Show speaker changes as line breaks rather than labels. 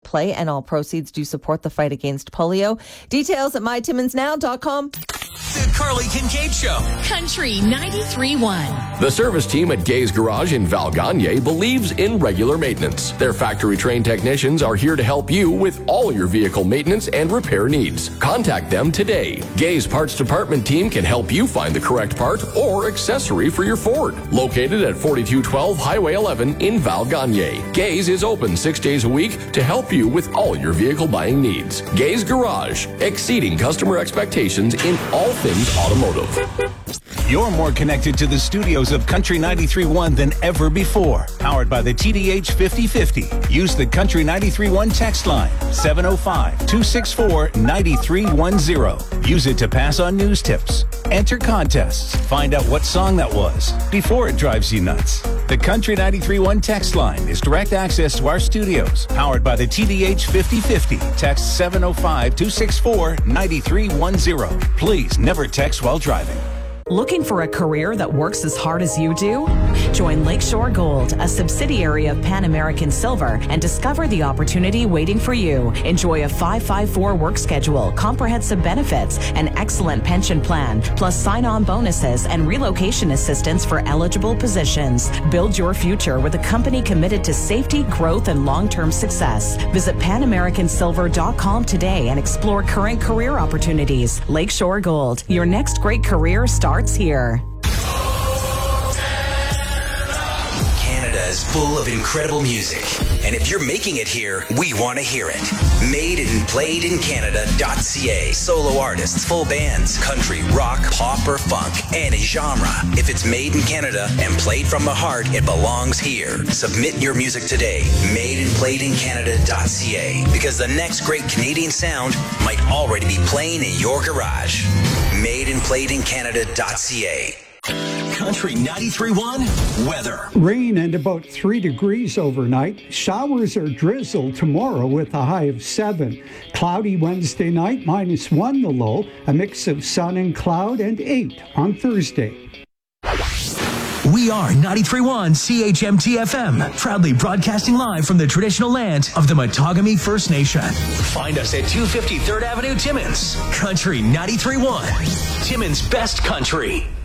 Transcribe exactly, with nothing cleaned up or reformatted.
play, and all proceeds do support the fight against polio. Details at my timmins now dot com.
The Carly Kincaid Show.
Country ninety-three point one.
The service team at Gay's Garage in Val Gagne believes in regular maintenance. Their factory-trained technicians are here to help you with all your vehicle maintenance and repair needs. Contact them today. Gay's Parts Department team can help you find the correct part or accessory for your Ford. Located at forty-two twelve Highway eleven in Val Gagne. Gay's is open six days a week to help you with all your vehicle buying needs. Gay's Garage, exceeding customer expectations in all things automotive.
You're more connected to the studios of Country ninety-three point one than ever before. Powered by the T D H fifty fifty. Use the Country ninety-three point one text line, seven oh five, two six four, nine three one zero. Use it to pass on news tips, enter contests, find out what song that was before it drives you nuts. The Country ninety-three point one text line is direct access to our studios. Powered by the T D H fifty fifty. Text seven oh five, two six four, nine three one zero. Please never text while driving.
Looking for a career that works as hard as you do? Join Lakeshore Gold, a subsidiary of Pan American Silver, and discover the opportunity waiting for you. Enjoy a five five four work schedule, comprehensive benefits, an excellent pension plan, plus sign-on bonuses and relocation assistance for eligible positions. Build your future with a company committed to safety, growth, and long-term success. Visit pan american silver dot com today and explore current career opportunities. Lakeshore Gold, your next great career starts here.
Canada is full of incredible music. And if you're making it here, we want to hear it. Made and played in Canada dot c a. Solo artists, full bands, country, rock, pop, or funk, any genre. If it's made in Canada and played from the heart, it belongs here. Submit your music today. Made and played in Canada dot c a. Because the next great Canadian sound might already be playing in your garage. Made and played in Canada dot c a.
Country ninety-three point one weather.
Rain and about three degrees overnight. Showers or drizzle tomorrow with a high of seven. Cloudy Wednesday night, minus one the low. A mix of sun and cloud, and eight on Thursday.
We are ninety-three point one C H M T F M, proudly broadcasting live from the traditional land of the Matagami First Nation. Find us at two fifty third Avenue, Timmins. Country ninety-three point one, Timmins' best country.